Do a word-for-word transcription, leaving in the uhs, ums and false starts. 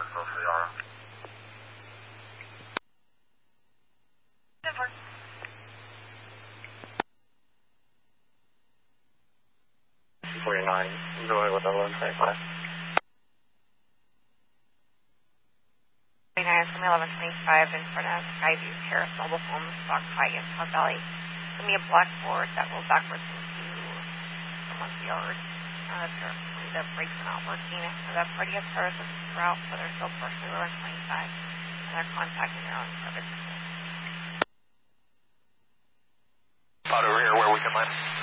forty-nine, Joy with eleven twenty-five. forty-nine, from eleven twenty-five in front of Skyview Terrace Mobile Homes, Stock High in South Valley. Give me a black Ford that rolls backwards into someone's yard. Uh, apparently the brakes are not working. So that's already a service route, so they're still partially eleven twenty-five. And they're contacting their own service. Spot over here where we can land.